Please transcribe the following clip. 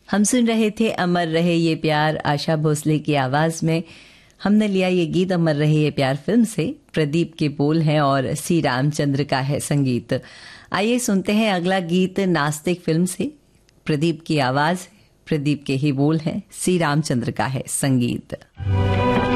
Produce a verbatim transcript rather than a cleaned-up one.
हम सुन रहे थे अमर रहे ये प्यार, आशा भोसले की आवाज में। हमने लिया ये गीत अमर रहे ये प्यार फिल्म से। प्रदीप के बोल हैं और सी रामचंद्र का है संगीत। आइए सुनते हैं अगला गीत नास्तिक फिल्म से। प्रदीप की आवाज, प्रदीप के ही बोल हैं, सी रामचंद्र का है संगीत।